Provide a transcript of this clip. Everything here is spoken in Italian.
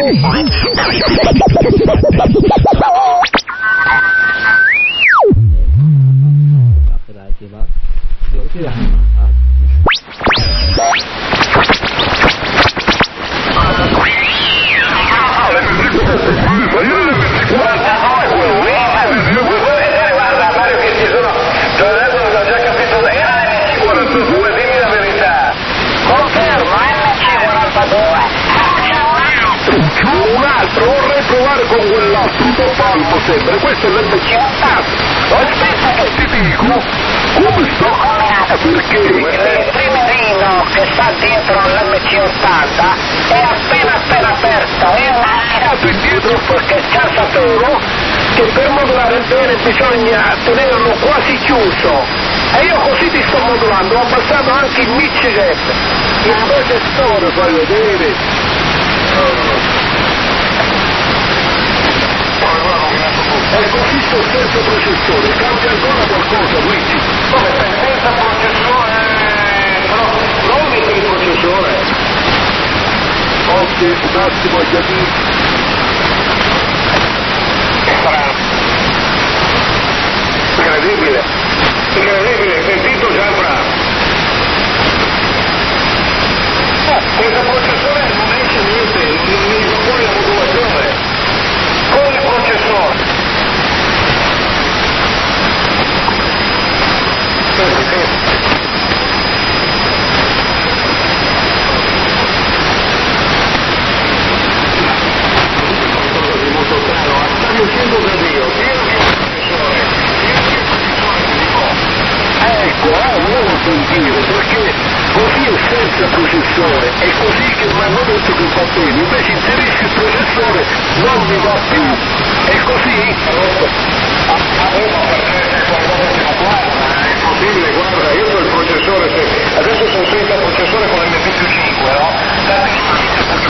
Vorrei provare con quell'altro palmo sempre, questo è l'MC80. Aspetta che ti dico, come sto? Perché? Il primerino che sta dietro all'MC80 è appena aperto, è un indietro perché già sapevo che per modulare bene bisogna tenerlo quasi chiuso. E io così ti sto modulando, ho abbassato anche il mixer, il processore, fai vedere. E così sto senza processore, cambia ancora qualcosa, Luigi? Come senza processore? Non metti il processore. Ok, un attimo agli amici. Incredibile, sentito Gianfra. Questo processore non esce niente, non mi propone la modulazione. Con il processore. Stanno uscendo da Dio, ecco, non sentire, perché così è senza processore, è così che mi hanno detto che va bene, invece